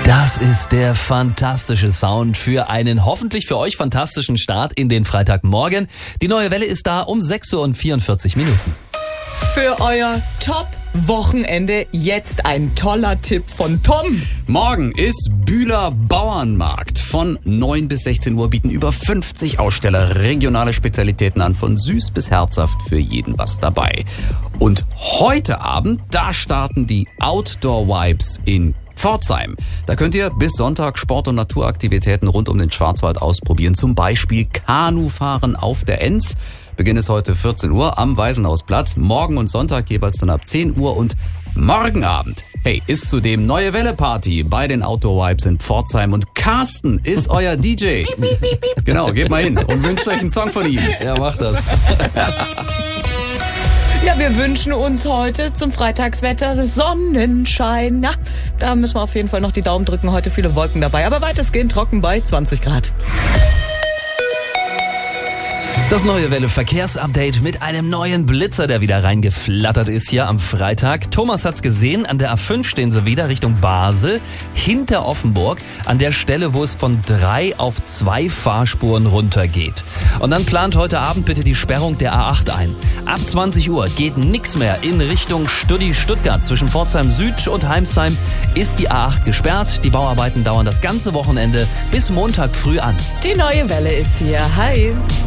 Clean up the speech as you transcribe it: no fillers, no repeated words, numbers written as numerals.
Das ist der fantastische Sound für einen hoffentlich für euch fantastischen Start in den Freitagmorgen. Die neue Welle ist da um 6:44 Uhr. Für euer Top-Wochenende jetzt ein toller Tipp von Tom. Morgen ist Bühler Bauernmarkt. Von 9 bis 16 Uhr bieten über 50 Aussteller regionale Spezialitäten an, von süß bis herzhaft, für jeden was dabei. Und heute Abend, da starten die Outdoor Vibes in Pforzheim. Da könnt ihr bis Sonntag Sport- und Naturaktivitäten rund um den Schwarzwald ausprobieren. Zum Beispiel Kanufahren auf der Enz. Beginn ist heute 14 Uhr am Waisenhausplatz. Morgen und Sonntag jeweils dann ab 10 Uhr und morgen Abend. Hey, ist zudem Neue Welle Party bei den Outdoor Vibes in Pforzheim und Carsten ist euer DJ. Genau, geht mal hin und wünscht euch einen Song von ihm. Ja, macht das. Ja, wir wünschen uns heute zum Freitagswetter Sonnenschein. Ja, da müssen wir auf jeden Fall noch die Daumen drücken. Heute viele Wolken dabei, aber weitestgehend trocken bei 20 Grad. Das Neue Welle Verkehrsupdate mit einem neuen Blitzer, der wieder reingeflattert ist hier am Freitag. Thomas hat's gesehen, an der A5 stehen sie wieder Richtung Basel, hinter Offenburg, an der Stelle, wo es von 3 auf 2 Fahrspuren runtergeht. Und dann plant heute Abend bitte die Sperrung der A8 ein. Ab 20 Uhr geht nichts mehr in Richtung Stuttgart. Zwischen Pforzheim Süd und Heimsheim ist die A8 gesperrt. Die Bauarbeiten dauern das ganze Wochenende bis Montag früh an. Die Neue Welle ist hier. Hi.